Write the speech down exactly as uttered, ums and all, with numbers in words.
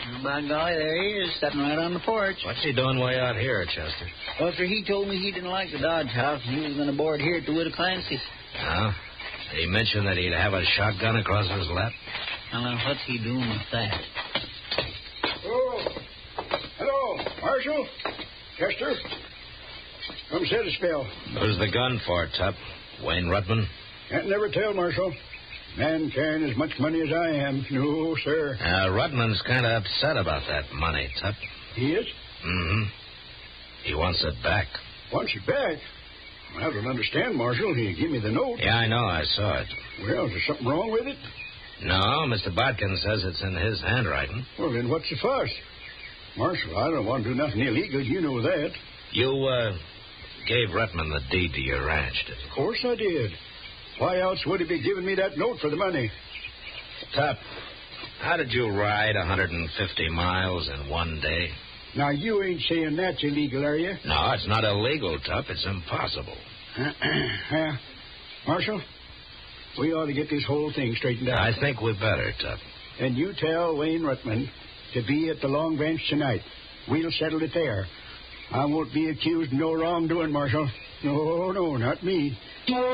Well, by golly, there he is, sitting right on the porch. What's he doing way out here, Chester? Well, sir, he told me he didn't like the Dodge House and he was going to board here at the Widow Clancy's. Oh? Did he mention that he'd have a shotgun across his lap? Well, now, what's he doing with that? Oh, hello, Marshal. Chester. Come sit a spell. Who's the gun for, Tup? Wayne Rutman? Can't never tell, Marshal. Man carrying as much money as I am. No, sir. Uh, Rutman's kind of upset about that money, Tup. He is? Mm-hmm. He wants it back. Wants it back? Well, I don't understand, Marshal. He gave me the note. Yeah, I know. I saw it. Well, is there something wrong with it? No, Mister Bodkin says it's in his handwriting. Well, then what's the fuss? Marshal, I don't want to do nothing illegal. You know that. You, uh, gave Rutman the deed to your ranch, didn't you? Of course I did. Why else would he be giving me that note for the money? Tup, how did you ride one hundred fifty miles in one day? Now, you ain't saying that's illegal, are you? No, it's not illegal, Tup. It's impossible. uh, Marshal, we ought to get this whole thing straightened out. I think we better, Tup. And you tell Wayne Rutman to be at the Long Branch tonight. We'll settle it there. I won't be accused of no wrongdoing, Marshal. No, no, not me.